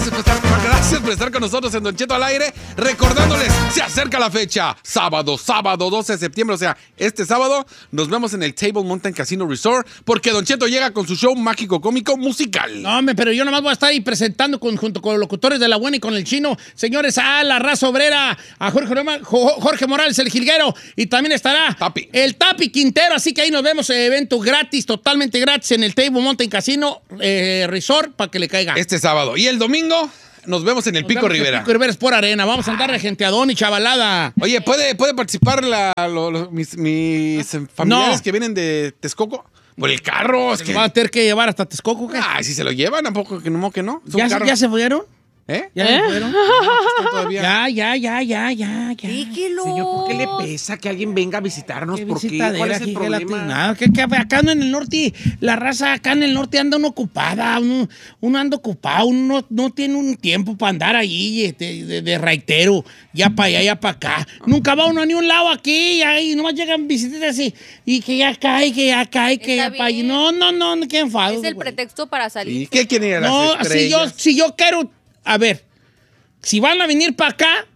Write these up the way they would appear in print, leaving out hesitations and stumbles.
Gracias por estar con nosotros en Don Cheto al aire. Recordándoles, se acerca la fecha. Sábado 12 de septiembre. O sea, este sábado nos vemos en el Table Mountain Casino Resort. Porque Don Cheto llega con su show mágico, cómico, musical. No, hombre, pero yo nomás voy a estar ahí presentando junto con los locutores de La Buena y con el Chino. Señores, a la raza obrera, a Jorge Morales, el jilguero. Y también estará el Tapi Quintero. Así que ahí nos vemos en evento gratis, totalmente gratis, en el Table Mountain Casino Resort, para que le caiga. Este sábado. Y el domingo nos vemos en el Pico Rivera. El Pico Rivera es por arena. Vamos a andar de genteadón y chavalada. Oye, ¿puede participar mis familiares que vienen de Texcoco? Por el carro. Es que ¿van a tener que llevar hasta Texcoco? ¿Qué? Ay, si se lo llevan, tampoco que no. ¿Ya se fueron? ¿Eh? ¿Ya se fueron? Todavía. Ya. Dígelo. Señor, ¿por qué le pesa que alguien venga a visitarnos? ¿Por qué? ¿Cuál es el problema? Nada, que acá en el norte, la raza acá en el norte anda uno ocupada, uno anda ocupado, uno no tiene un tiempo para andar ahí de raitero, ya para allá, ya para acá. Nunca va uno a ni un lado aquí, y nomás llegan visitas así, y que ya cae, que ya para allá. No, qué enfado. Es el pretexto para salir. ¿Y qué quieren ir a las estrellas? Si yo quiero, a ver, si van a venir para acá,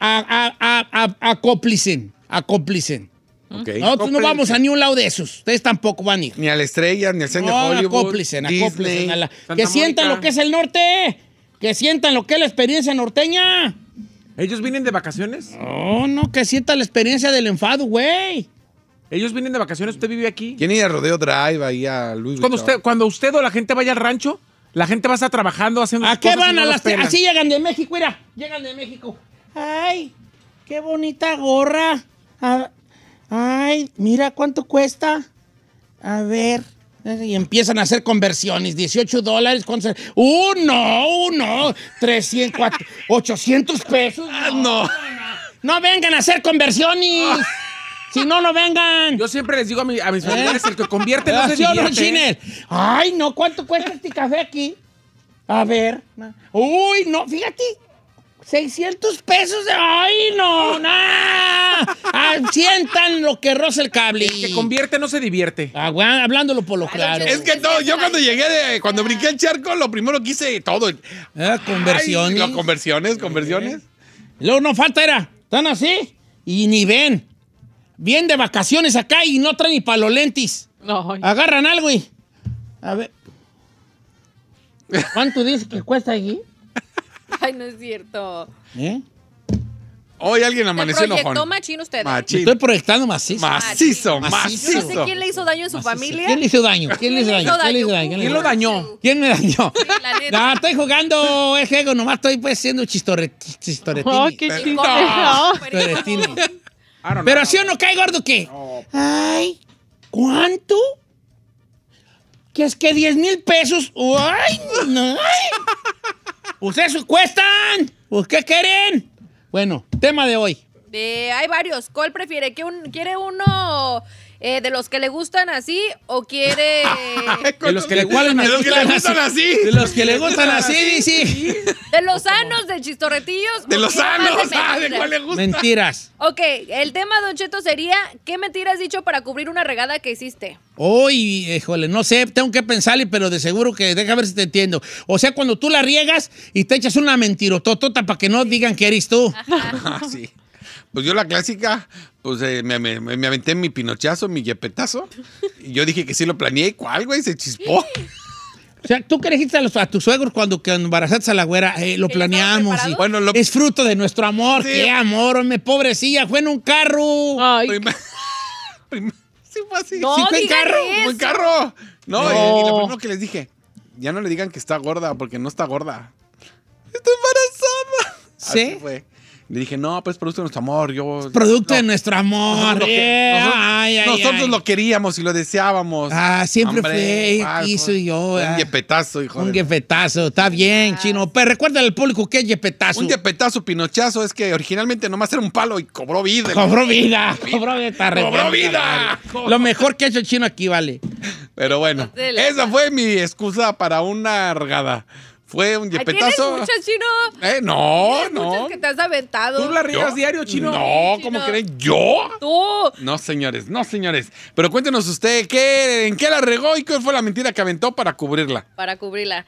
acóplicen. Okay. Nosotros no vamos a ni un lado de esos. Ustedes tampoco van a ir. Ni a la estrella, ni al Cine Hollywood. Acóplicen. Santa Que sientan Mónica. lo que es el norte. Que sientan lo que es la experiencia norteña. ¿Ellos vienen de vacaciones? No, que sientan la experiencia del enfado, güey. ¿Ellos vienen de vacaciones? ¿Usted vive aquí? ¿Quién ir a Rodeo Drive, ahí a Luis Vuitton? Cuando usted o la gente vaya al rancho, la gente va a estar trabajando, haciendo ¿A sus qué cosas y van no a los las... pelan. Así llegan de México, mira. Llegan de México. Ay, qué bonita gorra. Ay, mira cuánto cuesta. A ver. Y empiezan a hacer conversiones. $18. ¿Cuánto? No. 300, 400, 800 pesos. No vengan a hacer conversiones. Si no vengan. Yo siempre les digo a mis familiares, el que convierte no se divierte. Chiner. Ay, no, ¿cuánto cuesta este café aquí? A ver. Uy, no, fíjate. 600 pesos. Ay, no. Sientan lo que roza el cable. El que convierte no se divierte. Hablándolo por lo claro. Es que yo cuando brinqué el charco, lo primero que hice todo. Conversiones. Conversiones. Y luego no falta, están así y ni ven. Bien de vacaciones acá y no traen ni para los lentes. Ay. Agarran algo y... A ver. ¿Cuánto dice que cuesta aquí? Ay, no es cierto. Hoy alguien amaneció proyectó enojón. machín usted. Machín. Estoy proyectando macizo. Macizo. Yo no sé quién le hizo daño en su familia. ¿Quién le hizo daño? ¿Quién lo dañó? ¿Quién me dañó? Sí, la neta. No, estoy jugando el juego, nomás estoy pues siendo chistoretini. Ay, qué Chistoretini. Pero así o no cae gordo, ¿qué? Ay, ¿cuánto? ¿Qué es que 10,000 pesos? ¡Ay, no! ¿Ustedes cuestan? ¿Pues qué quieren? Bueno, tema de hoy. Hay varios. ¿Cuál prefiere? ¿Quiere uno de los que le gustan así o quiere... De los que le gustan así. De los que le gustan así, sí. De los sanos, de chistorretillos? De los sanos. De ¿De cuál le gusta? Mentiras. Ok, el tema, Don Cheto, sería ¿qué mentira has dicho para cubrir una regada que hiciste? Uy, híjole, no sé, tengo que pensarle, pero de seguro que deja ver si te entiendo. O sea, cuando tú la riegas y te echas una mentirototota para que no digan que eres tú. Sí. Pues yo la clásica, pues me aventé mi pinochazo, mi yepetazo. Y yo dije que sí lo planeé. ¿Cuál, güey? Se chispó. O sea, tú que dijiste a tus suegros cuando embarazaste a la güera, lo planeamos. Y, bueno, es fruto de nuestro amor. Sí. ¡Qué amor, hombre, pobrecilla! Fue en un carro. Ay, Sí, fue así. no, sí, fue en digan carro, eso. Fue en carro. No, No. Y lo primero que les dije, ya no le digan que está gorda, porque no está gorda. Estoy embarazada. ¿Sí? Así fue. Le dije, no, pues producto de nuestro amor. Producto de nuestro amor. Nosotros lo queríamos y lo deseábamos. Siempre Hombre, fue, igual, quiso yo. Un yepetazo, hijo. Un yepetazo, está bien, Chino. Pero recuérdale al público que es yepetazo. Un yepetazo pinochazo es que originalmente nomás era un palo y cobró vida. Cobró vida. Está re ¡Cobró bien, vida! vale. Lo mejor que ha hecho el Chino aquí, vale. Pero bueno, esa fue mi excusa para una regada. Fue un ¿Tienes yepetazo. muchas, Chino? No, ¿Tienes muchas que te has aventado? ¿Tú la riegas ¿Yo? diario, Chino? No, Sí, ¿cómo Chino. creen? ¿Yo? Tú. No, señores. Pero cuéntenos usted, ¿en qué la regó y qué fue la mentira que aventó para cubrirla? Para cubrirla.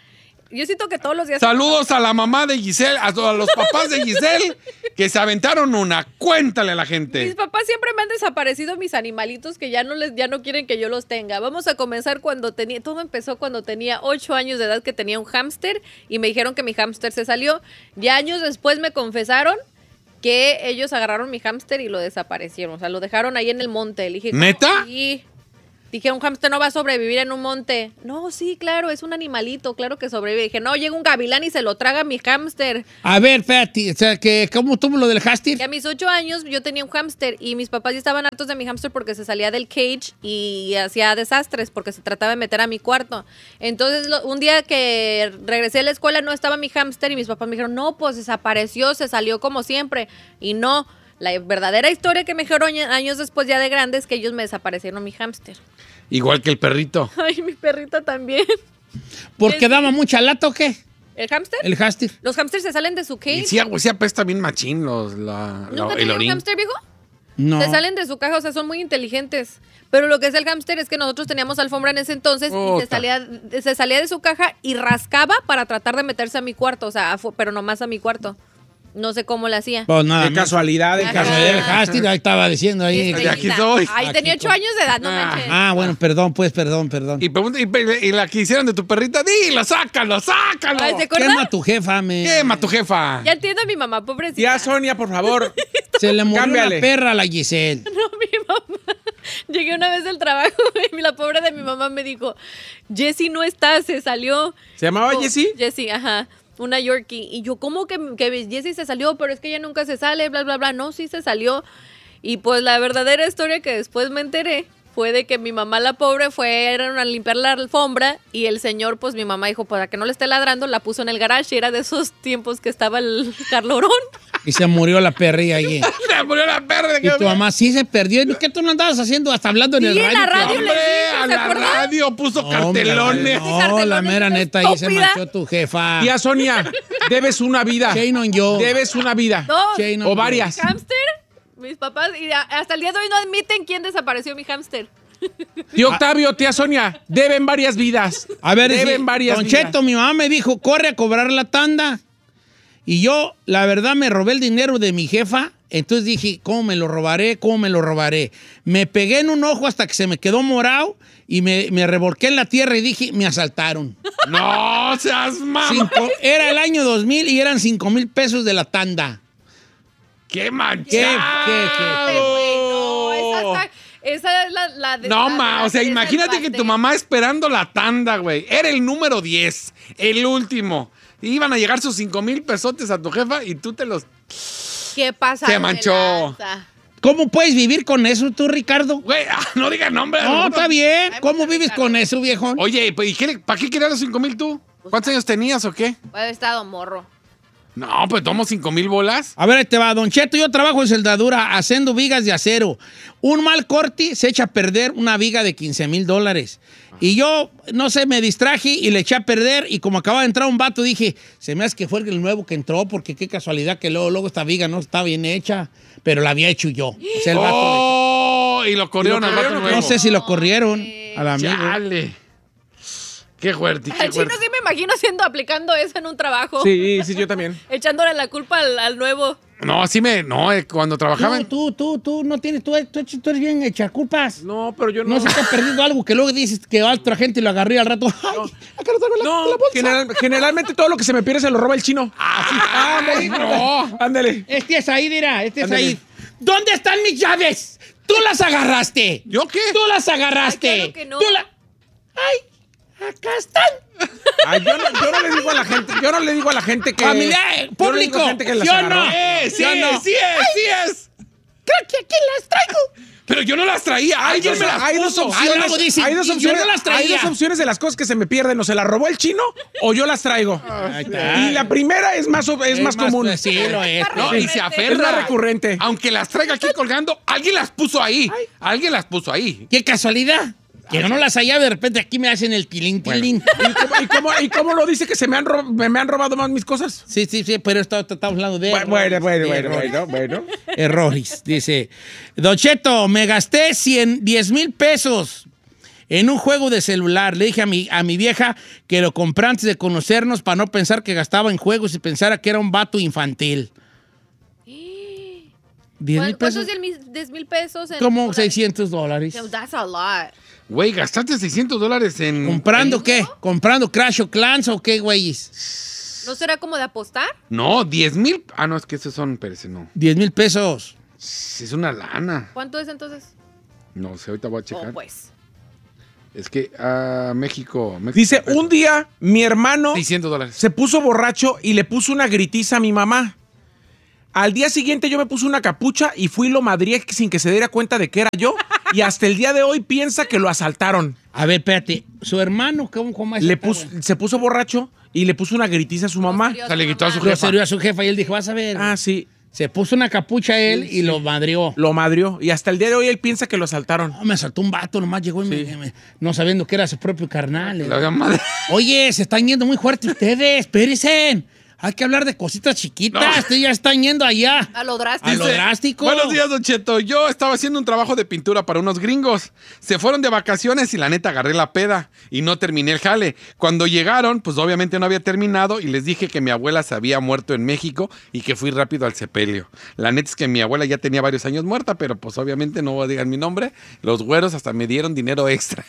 Yo siento que todos los días... Saludos a la mamá de Giselle, a los papás de Giselle, que se aventaron una. Cuéntale a la gente. Mis papás siempre me han desaparecido mis animalitos que ya no quieren que yo los tenga. Vamos a comenzar todo empezó cuando tenía 8 años de edad, que tenía un hámster y me dijeron que mi hámster se salió. Ya años después me confesaron que ellos agarraron mi hámster y lo desaparecieron. O sea, lo dejaron ahí en el monte. Le dije, ¿neta? Sí. Dije, un hámster no va a sobrevivir en un monte. No, sí, claro, es un animalito, claro que sobrevive. Dije, no, llega un gavilán y se lo traga mi hámster. A ver, espérate, o sea, ¿cómo tuvo lo del hámster? Y a mis 8 años yo tenía un hámster y mis papás ya estaban hartos de mi hámster porque se salía del cage y hacía desastres porque se trataba de meter a mi cuarto. Entonces, un día que regresé a la escuela no estaba mi hámster y mis papás me dijeron, no, pues desapareció, se salió como siempre. Y no, la verdadera historia que me dijeron años después ya de grande es que ellos me desaparecieron mi hámster. Igual que el perrito. Ay, mi perrita también. ¿Porque daba mucha lata o qué? ¿El hámster? El hámster. Los hámsters se salen de su cage. Y sí apesta bien machín ¿Nunca el tenías un orín. hámster, viejo? No. Se salen de su caja, o sea, son muy inteligentes. Pero lo que es el hámster es que nosotros teníamos alfombra en ese entonces y se salía de su caja y rascaba para tratar de meterse a mi cuarto, o sea, pero nomás a mi cuarto. No sé cómo le hacía. Pues nada, Qué casualidad. Ajá. Casualidad del hámster, ahí estaba diciendo ahí. De aquí soy. Ay, tenía 8 años de edad, no manches. Ah, bueno, perdón. Y la que hicieron de tu perrita, dilo, sácalo. Ay, ¿se acuerda? Quema a tu jefa, me. Quema a tu jefa. Ya entiendo a mi mamá, pobrecita. Tía Sonia, por favor. Se le murió Cámbiale. una perra a la Giselle. No, mi mamá. Llegué una vez del trabajo y la pobre de mi mamá me dijo, Jessie no está, se salió. ¿Se llamaba Jessie? Jessie, ajá. Una Yorkie. Y yo, ¿cómo que Jessie se salió? Pero es que ella nunca se sale, bla, bla, bla. No, sí se salió. Y pues la verdadera historia que después me enteré fue de que mi mamá, la pobre, fueron a limpiar la alfombra y el señor, pues mi mamá dijo, para que no le esté ladrando, la puso en el garage y era de esos tiempos que estaba el carlorón. Y se murió la perrilla allí. Se murió la perra. Y tu mamá sí se perdió. ¿Qué tú no andabas haciendo? Hasta hablando en el Sí, en radio. la radio Hombre, les a dije, ¿se la acuerdan? radio puso Hombre, cartelones. No, la Cartelones, mera neta, ahí se estúpida. manchó tu jefa. Tía Sonia, debes una vida. Shane on yo. Debes una vida. Dos. Shane on O yo. varias. Hámster, mis papás, y hasta el día de hoy no admiten quién desapareció mi hámster. Tío Octavio, tía Sonia, deben varias vidas. A ver, deben dice, varias Don vidas. Cheto, mi mamá me dijo, corre a cobrar la tanda. Y yo, la verdad, me robé el dinero de mi jefa. Entonces dije, ¿cómo me lo robaré? ¿Cómo me lo robaré? Me pegué en un ojo hasta que se me quedó morado y me revolqué en la tierra y dije, me asaltaron. No seas mamá. Era el año 2000 y eran 5,000 pesos de la tanda. ¡Qué manchado! ¿Qué? No, esa es la de... No, la- o sea, esa es imagínate el que tu pastel. mamá esperando la tanda, güey. Era el número 10, el último. Iban a llegar sus 5,000 pesotes a tu jefa y tú te los... ¿Qué pasa? Se manchó. ¿Cómo puedes vivir con eso tú, Ricardo? Güey, no digas nombre. No, está bien. Ay, ¿Cómo mucho vives Ricardo. con eso, viejón? Oye, pues, ¿para qué querías los 5,000 tú? ¿Cuántos años tenías o qué? Haber estado morro. No, pues tomo 5,000 bolas. A ver, ahí te va, Don Cheto, yo trabajo en soldadura haciendo vigas de acero. Un mal corte se echa a perder una viga de $15,000. Y yo, no sé, me distraje y le eché a perder y como acaba de entrar un vato, dije, se me hace que fue el nuevo que entró porque qué casualidad que luego esta viga no está bien hecha, pero la había hecho yo. O sea, el vato ¡Oh! Y lo corrieron al rato le- nuevo. no sé si lo corrieron al amigo. Chale. Qué fuerte, qué Al chino fuerte. sí me imagino aplicando eso en un trabajo. Sí, sí, yo también. Echándole la culpa al nuevo. No, cuando trabajaba en... Tú no tienes, tú eres bien hecha culpas. No, pero yo no. No se te ha perdido algo que luego dices que otra gente lo agarré al rato. Ay, acá lo traigo en No, la bolsa. generalmente todo lo que se me pierde se lo roba el chino. ¡Ay, no! Ándale. Este es ahí, dirá, Ándale. ahí. ¿Dónde están mis llaves? Tú las agarraste. ¿Yo qué? Tú las agarraste. Ay, claro que no. Ay, acá están. Ay, yo no le digo a la gente, que. Familia, yo no le digo público, a gente que las ¿sí o agarró. no? Sí, Yo no. sí es. Creo que aquí las traigo. Pero yo no las traía. Alguien me las Hay dos puso. opciones. luego dice, hay dos "Y yo opciones. no las traía". Hay dos opciones de las cosas que se me pierden. O se las robó el chino o yo las traigo. Ahí está. Y la primera es más común. Sí, lo es. No, y se aferra. Es más recurrente. Aunque las traiga aquí colgando, alguien las puso ahí. Alguien las puso ahí. Qué casualidad. Que yo no las hallaba, de repente aquí me hacen el tilín. ¿Y cómo lo dice que me han robado más mis cosas? Sí, pero estamos hablando de Bueno. errores. Dice, Don Cheto, me gasté 10,000 pesos En un juego de celular, le dije a mi vieja que lo compré antes de conocernos para no pensar que gastaba en juegos y pensara que era un vato infantil. 10,000 ¿Cuántos pesos. 10,000 pesos? Como $600. No, that's a lot. Güey, ¿gastaste $600 en... ¿Comprando qué? ¿Comprando Crash of Clans o qué, güeyes? ¿No será como de apostar? No, 10,000. Ah, no, es que esos son, espérese, no. 10,000 pesos. Es una lana. ¿Cuánto es entonces? No sé, ahorita voy a checar. Oh, pues. Es que México. Dice, un día mi hermano $600. se puso borracho y le puso una gritiza a mi mamá. Al día siguiente yo me puse una capucha y fui y lo madrié sin que se diera cuenta de que era yo. Y hasta el día de hoy piensa que lo asaltaron. A ver, espérate. ¿Su hermano cómo es? Se puso borracho y le puso una gritiza a su mamá. O sea, le gritó a su Lo jefa. salió a su jefa y él dijo, vas a ver. Ah, sí. Se puso una capucha a él y lo madrió. Lo madrió. Y hasta el día de hoy él piensa que lo asaltaron. No, me asaltó un vato, nomás llegó y no sabiendo que era su propio carnal. La madre. Oye, se están yendo muy fuerte ustedes, espérense. Hay que hablar de cositas chiquitas. No. Ustedes ya están yendo allá. A lo drástico. A lo drástico. Buenos días, Don Cheto. Yo estaba haciendo un trabajo de pintura para unos gringos. Se fueron de vacaciones y la neta agarré la peda y no terminé el jale. Cuando llegaron, pues obviamente no había terminado y les dije que mi abuela se había muerto en México y que fui rápido al sepelio. La neta es que mi abuela ya tenía varios años muerta, pero pues obviamente no digan mi nombre. Los güeros hasta me dieron dinero extra.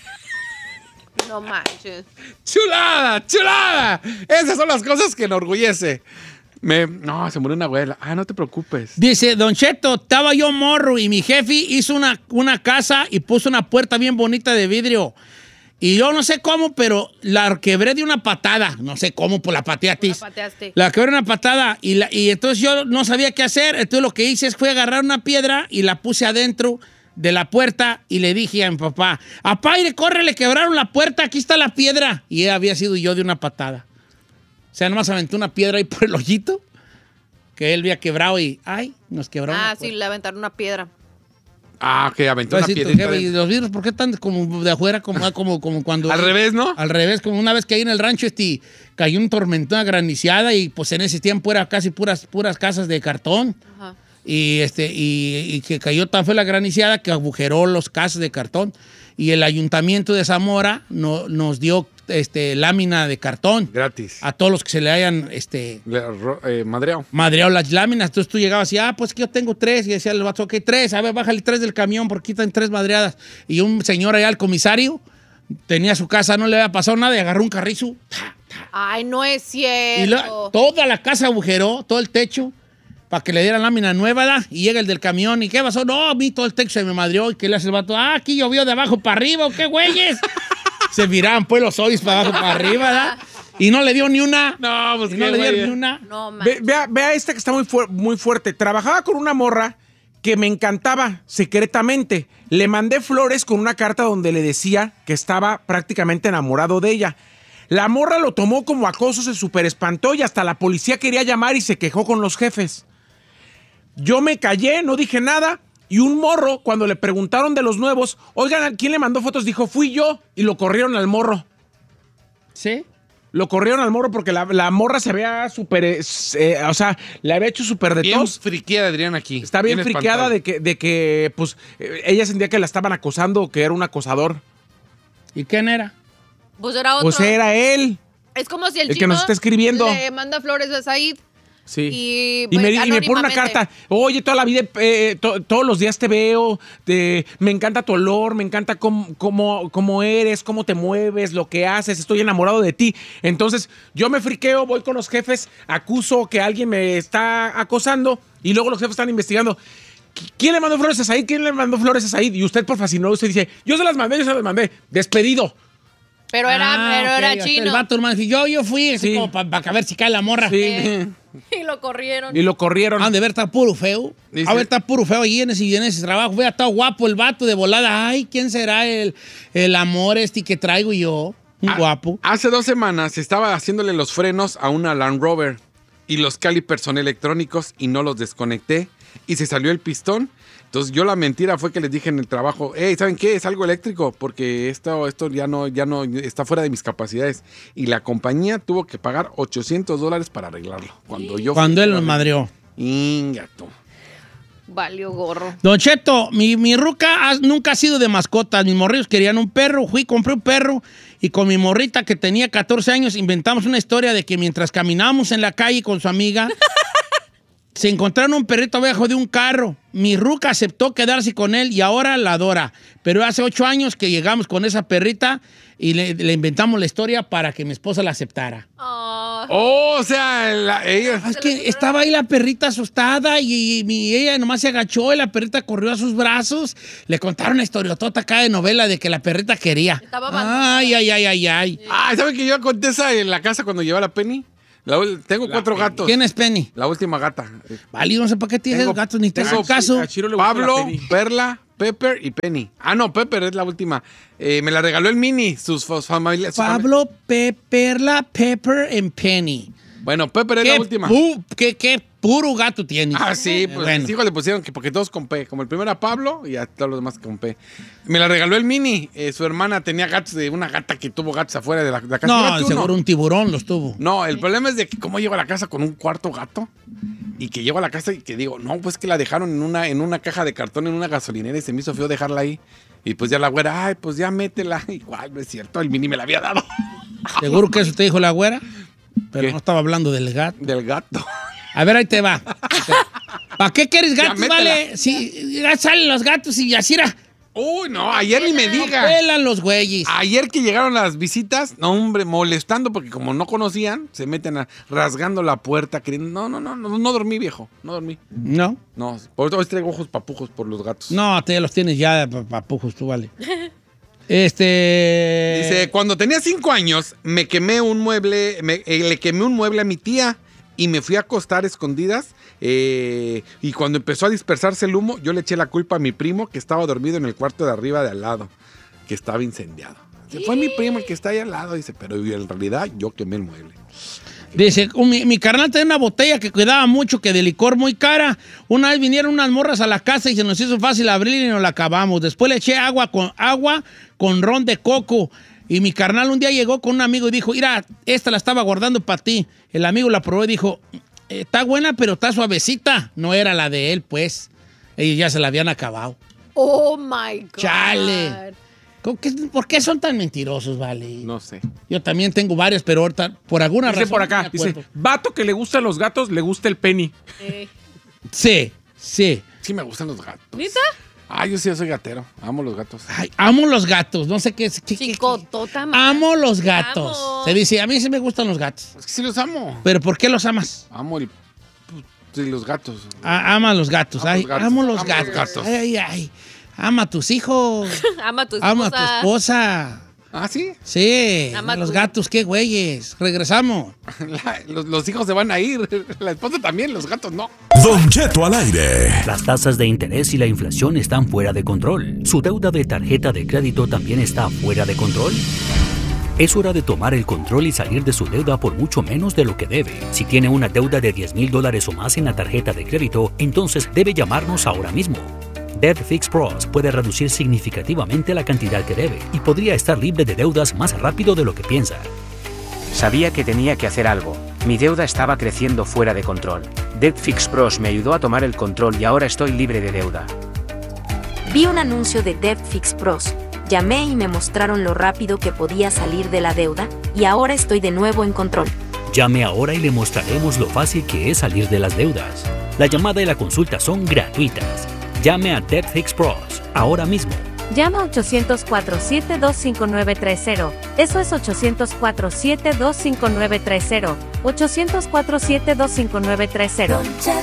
No manches. ¡Chulada! ¡Chulada! Esas son las cosas que enorgullece. No, se murió una abuela. Ah, no te preocupes. Dice, Don Cheto, estaba yo morro y mi jefe hizo una casa y puso una puerta bien bonita de vidrio. Y yo no sé cómo, pero la quebré de una patada. No sé cómo, pues la pateé a ti. La pateaste. La quebré de una patada y entonces yo no sabía qué hacer. Entonces lo que hice fue agarrar una piedra y la puse adentro de la puerta y le dije a mi papá, apá, corre, le quebraron la puerta, aquí está la piedra. Y había sido yo de una patada. O sea, nomás aventó una piedra ahí por el hoyito que él había quebrado y, nos quebraron la Ah, sí, puerta. le aventaron una piedra. Ah, ok, aventó una Entonces, piedrita. ¿y los vidrios por qué están como de afuera, como cuando... Al revés, ¿no? Al revés, como una vez que ahí en el rancho cayó un tormentón, una granizada y pues en ese tiempo era casi puras casas de cartón. Ajá. Y que cayó tan fue la graniciada que agujeró los casas de cartón. Y el ayuntamiento de Zamora nos dio lámina de cartón. Gratis. A todos los que se le hayan Madreado. madreado las láminas. Entonces tú llegabas y, pues que yo tengo 3. Y decía el vato, ok, 3. A ver, bájale 3 del camión porque aquí están 3 madreadas. Y un señor allá, el comisario, tenía su casa, no le había pasado nada y agarró un carrizo. Ay, no es Y cierto. toda la casa agujeró, todo el techo, para que le dieran lámina nueva, ¿da? Y llega el del camión, ¿y qué pasó? No, a mí todo el techo se me madrió. ¿Y qué le hace el vato? Aquí llovió de abajo para arriba, ¿o qué, güeyes? Se miraban pues los hoyos para abajo para arriba, ¿da? Y no le dio ni una. No, pues Y no qué le dieron güey. ni una. No manches. Vea esta que está muy fuerte. Trabajaba con una morra que me encantaba secretamente. Le mandé flores con una carta donde le decía que estaba prácticamente enamorado de ella. La morra lo tomó como acoso, se super espantó y hasta la policía quería llamar y se quejó con los jefes. Yo me callé, no dije nada. Y un morro, cuando le preguntaron de los nuevos, oigan, ¿quién le mandó fotos? Dijo, fui yo. Y lo corrieron al morro. ¿Sí? Lo corrieron al morro porque la morra se veía súper, o sea, le había hecho súper de Bien tos. friqueada Adrián aquí. Está bien friqueada espantada. de que, pues, ella sentía que la estaban acosando, que era un acosador. ¿Y quién era? Pues era otro. Pues era él. Es como si el que chino nos está escribiendo. le manda flores a Said. Sí. Y, Y me pone una anónimamente. carta. Oye, toda la vida, todos los días te veo. Me encanta tu olor, me encanta cómo eres, cómo te mueves, lo que haces. Estoy enamorado de ti. Entonces, yo me friqueo, voy con los jefes, acuso que alguien me está acosando y luego los jefes están investigando. ¿Quién le mandó flores a Said? ¿Quién le mandó flores a Said? Y usted, por fascinado, usted dice, yo se las mandé. Despedido. Pero era ok. chino. El vato, hermano, yo fui, así Sí. como para ver si cae la morra. Sí. Y lo corrieron. Y lo corrieron. Han de ver, está puro feo. Dice- A ver, está puro feo ahí en ese trabajo. Vea, está guapo el vato de volada. Ay, ¿quién será el amor que traigo yo? Un guapo. Hace 2 semanas estaba haciéndole los frenos a una Land Rover y los calipers son electrónicos y no los desconecté y se salió el pistón. Entonces yo la mentira fue que les dije en el trabajo, hey, ¿saben qué? Es algo eléctrico porque esto ya no está fuera de mis capacidades. Y la compañía tuvo que pagar $800 para arreglarlo. Cuando Cuando él nos madreó. Ingato. Valió gorro. Don Cheto, mi ruca nunca ha sido de mascotas. Mis morrillos querían un perro. Compré un perro y con mi morrita que tenía 14 años inventamos una historia de que mientras caminábamos en la calle con su amiga, se encontraron un perrito abajo de un carro. Mi ruca aceptó quedarse con él y ahora la adora. Pero hace 8 años que llegamos con esa perrita y le inventamos la historia para que mi esposa la aceptara. Oh, o sea, ella... Es que estaba ahí la perrita asustada y ella nomás se agachó y la perrita corrió a sus brazos. Le contaron una historiotota acá de novela de que la perrita quería. Estaba abandonada. Ay. ¿Saben que yo conté esa en la casa cuando llevé a la Penny? Tengo 4 gatos. ¿Quién es Penny? La última gata. Vale, no sé para qué tienes gatos ni te hago caso. A Chiro le gusta Pablo, la Penny. Perla, Pepper y Penny. No, Pepper es la última. Me la regaló el Mini, sus familias. Pablo, Perla, Pepper y Penny. Bueno, Pepper es la última. Qué puro gato tienes. Sí, pues bueno. mis hijos le pusieron que porque todos con P. Como el primero era Pablo y a todos los demás con P. Me la regaló el Mini. Su hermana tenía gatos de una gata que tuvo gatos afuera de la casa. No, seguro un tiburón los tuvo. No, el problema es de que cómo llego a la casa con un cuarto gato y que llego a la casa y que digo, no, pues que la dejaron en una caja de cartón en una gasolinera y se me hizo feo dejarla ahí. Y pues ya la güera, pues ya métela. Igual, no es cierto, el Mini me la había dado. ¿Seguro que eso te dijo la güera? Pero ¿Qué? no estaba hablando del gato. Del gato. A ver, ahí te va. ¿Para qué quieres gatos, métela. vale? Si ya salen los gatos y así era. Uy, no, ayer ni me diga. Pelan los güeyes. Ayer que llegaron las visitas, no, hombre, molestando porque como no conocían, se meten rasgando la puerta, queriendo. No dormí, viejo, no dormí. ¿No? No, por hoy traigo ojos papujos por los gatos. No, te los tienes ya, papujos, tú, vale. Dice, cuando tenía 5 años, me quemé un mueble, le quemé un mueble a mi tía y me fui a acostar escondidas. Y cuando empezó a dispersarse el humo, yo le eché la culpa a mi primo que estaba dormido en el cuarto de arriba de al lado, que estaba incendiado. Fue mi primo el que está ahí al lado, dice, pero en realidad yo quemé el mueble. Dice, mi carnal tenía una botella que cuidaba mucho, que de licor muy cara. Una vez vinieron unas morras a la casa y se nos hizo fácil abrir y nos la acabamos. Después le eché agua con ron de coco. Y mi carnal un día llegó con un amigo y dijo, mira, esta la estaba guardando para ti. El amigo la probó y dijo, está buena, pero está suavecita. No era la de él, pues. Ellos ya se la habían acabado. Oh, my God. Chale. ¿Por qué son tan mentirosos, vale? No sé. Yo también tengo varias, pero ahorita, por alguna Dice razón. por no acá, me acuerdo. dice, vato que le gustan los gatos, le gusta el Penny. Sí. Sí me gustan los gatos. ¿Neta? Yo sí soy gatero. Amo los gatos. Ay, amo los gatos. No sé qué es. Chicotota, man. Amo los gatos. Amo. Se dice, a mí sí me gustan los gatos. Es que sí los amo. ¿Pero por qué los amas? Amo los gatos. Ama los gatos. Amo Ay, los gatos. amo los Amo los gatos. gatos. Ay. Ama a tus hijos. Ama a tu esposa. Ama a tu esposa. ¿Ah, sí? Sí. Ama Los tú. gatos, qué güeyes. Regresamos. Los hijos se van a ir. La esposa también, los gatos no. Don Cheto al aire. Las tasas de interés y la inflación están fuera de control. ¿Su deuda de tarjeta de crédito también está fuera de control? Es hora de tomar el control y salir de su deuda por mucho menos de lo que debe. Si tiene una deuda de $10,000 o más en la tarjeta de crédito, entonces debe llamarnos ahora mismo. Debt Fix Pros puede reducir significativamente la cantidad que debe y podría estar libre de deudas más rápido de lo que piensa. Sabía que tenía que hacer algo. Mi deuda estaba creciendo fuera de control. Debt Fix Pros me ayudó a tomar el control y ahora estoy libre de deuda. Vi un anuncio de Debt Fix Pros. Llamé y me mostraron lo rápido que podía salir de la deuda y ahora estoy de nuevo en control. Llame ahora y le mostraremos lo fácil que es salir de las deudas. La llamada y la consulta son gratuitas. Llame a Debt Fix Pros ahora mismo. Llama 800-472-5930. Eso es 800-472-5930. 800-472-5930.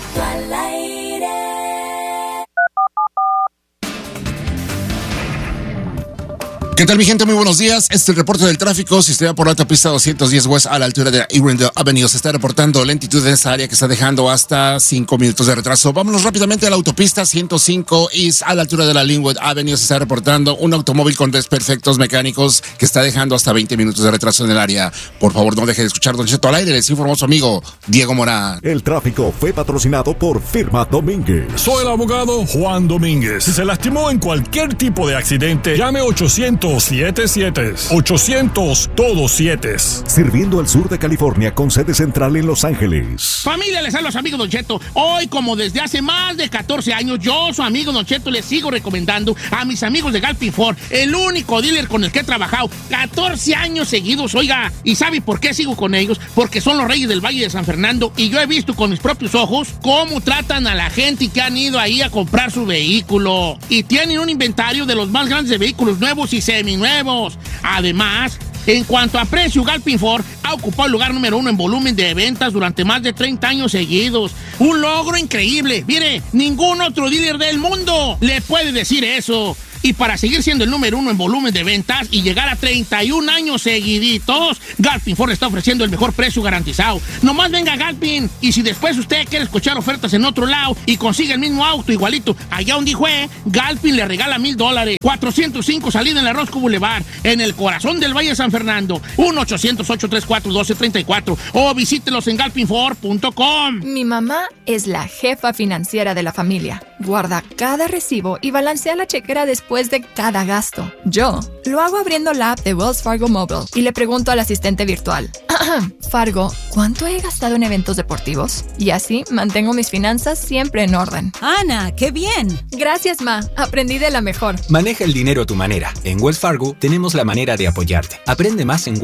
¿Qué tal, mi gente? Muy buenos días. Este es el reporte del tráfico. Si usted va por la autopista 210 West a la altura de Irwindale Avenue, se está reportando lentitud en esa área que está dejando hasta 5 minutos de retraso. Vámonos rápidamente a la autopista 105 East a la altura de la Linwood Avenue. Se está reportando un automóvil con desperfectos mecánicos que está dejando hasta 20 minutos de retraso en el área. Por favor, no deje de escuchar Don Cheto al aire. Les informó su amigo Diego Morán. El tráfico fue patrocinado por Firma Domínguez. Soy el abogado Juan Domínguez. Si se lastimó en cualquier tipo de accidente, llame 800 77. 800 todos 7. Sirviendo al sur de California con sede central en Los Ángeles. Familia, les hablo a su amigo Don Cheto. Hoy, como desde hace más de 14 años, yo, su amigo Don Cheto, les sigo recomendando a mis amigos de Galpin Ford, el único dealer con el que he trabajado 14 años seguidos, oiga. ¿Y sabe por qué sigo con ellos? Porque son los reyes del Valle de San Fernando y yo he visto con mis propios ojos cómo tratan a la gente que han ido ahí a comprar su vehículo. Y tienen un inventario de los más grandes de vehículos nuevos y seminuevos. Además, en cuanto a precio, Galpin Ford ha ocupado el lugar número 1 en volumen de ventas durante más de 30 años seguidos. Un logro increíble. Mire, ningún otro dealer del mundo le puede decir eso. Y para seguir siendo el número 1 en volumen de ventas y llegar a 31 años seguiditos, Galpin Ford está ofreciendo el mejor precio garantizado. Nomás venga a Galpin, y si después usted quiere escuchar ofertas en otro lado y consigue el mismo auto igualito allá donde fue, Galpin le regala $1,000. 405 salida en la Roscoe Boulevard, en el corazón del Valle de San Fernando. 1-800-834-1234 o visítelos en galpinford.com. Mi mamá es la jefa financiera de la familia. Guarda cada recibo y balancea la chequera después de cada gasto. Yo lo hago abriendo la app de Wells Fargo Mobile y le pregunto al asistente virtual: Fargo, ¿cuánto he gastado en eventos deportivos? Y así mantengo mis finanzas siempre en orden. Ana, ¡qué bien! Gracias, Ma. Aprendí de la mejor. Maneja el dinero a tu manera. En Wells Fargo tenemos la manera de apoyarte. Aprende más en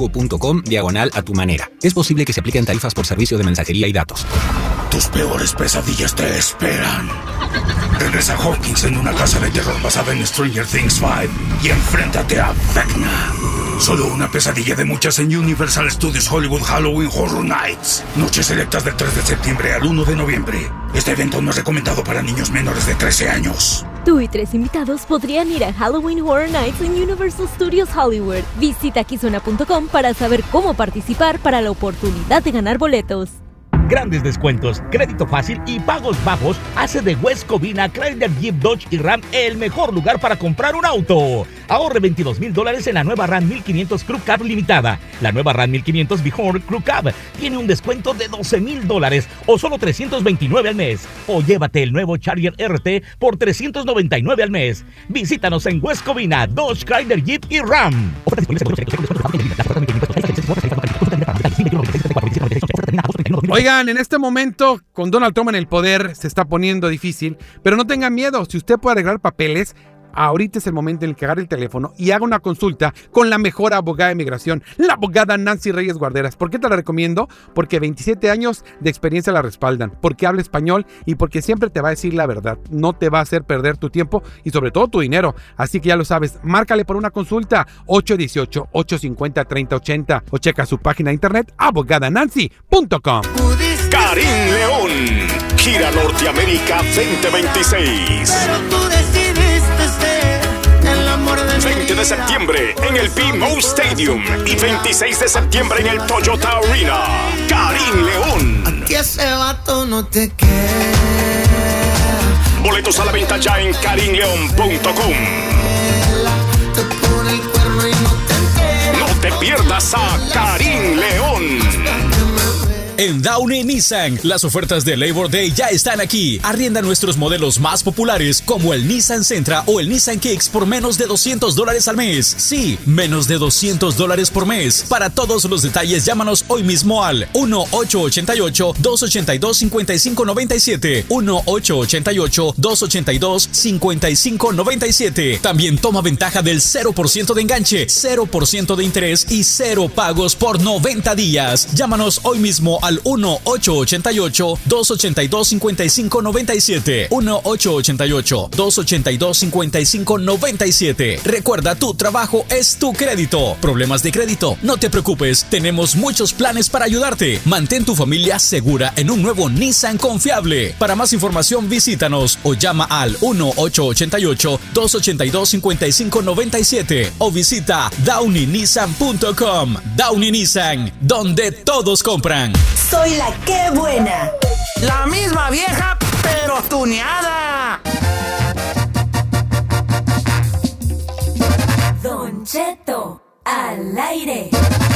wellsfargo.com/a-tu-manera. Es posible que se apliquen tarifas por servicio de mensajería y datos. Tus peores pesadillas te esperan. Regresa Hawkins en una casa de terror basada en Stranger Things 5 y enfréntate a Vecna. Solo una pesadilla de muchas en Universal Studios Hollywood Halloween Horror Nights. Noches selectas del 3 de septiembre al 1 de noviembre. Este evento no es recomendado para niños menores de 13 años. Tú y 3 invitados podrían ir a Halloween Horror Nights en Universal Studios Hollywood. Visita Kizuna.com para saber cómo participar para la oportunidad de ganar boletos. Grandes descuentos, crédito fácil y pagos bajos hace de West Covina, Chrysler, Jeep, Dodge y Ram el mejor lugar para comprar un auto. Ahorre $22,000 en la nueva Ram 1500 Crew Cab limitada. La nueva Ram 1500 Bihor Crew Cab tiene un descuento de $12,000 o solo $329 al mes. O llévate el nuevo Charger RT por $399 al mes. Visítanos en West Covina, Dodge, Chrysler, Jeep y Ram. Oigan, en este momento, con Donald Trump en el poder, se está poniendo difícil, pero no tengan miedo. Si usted puede arreglar papeles, ahorita es el momento en el que agarre el teléfono y haga una consulta con la mejor abogada de migración, la abogada Nancy Reyes Guarderas. ¿Por qué te la recomiendo? Porque 27 años de experiencia la respaldan, porque habla español y porque siempre te va a decir la verdad. No te va a hacer perder tu tiempo y sobre todo tu dinero. Así que ya lo sabes, márcale por una consulta 818-850-3080 o checa su página de internet abogadanancy.com. Karim León, Gira Norteamérica 2026. Pero tú decidiste ser el amor de 20 de septiembre en el BMO Stadium y 26 de septiembre en el Toyota Arena. Karim León. A ti ese vato no te quiere. Boletos a la venta ya en karimleon.com. No te pierdas a Karim León. En Downey Nissan, las ofertas de Labor Day ya están aquí. Arrienda nuestros modelos más populares como el Nissan Sentra o el Nissan Kicks por menos de $200 al mes. Sí, menos de $200 por mes. Para todos los detalles, llámanos hoy mismo al 1-888-282-5597. 1-888-282-5597. También toma ventaja del 0% de enganche, 0% de interés y 0 pagos por 90 días. Llámanos hoy mismo al 1-888-282-5597. 1-888-282-5597. Recuerda, tu trabajo es tu crédito. ¿Problemas de crédito? No te preocupes, tenemos muchos planes para ayudarte. Mantén tu familia segura en un nuevo Nissan confiable. Para más información, visítanos o llama al 1-888-282-5597 o visita downeynissan.com. Downey Nissan, donde todos compran. Soy la que buena. La misma vieja, pero tuneada. Don Cheto, al aire.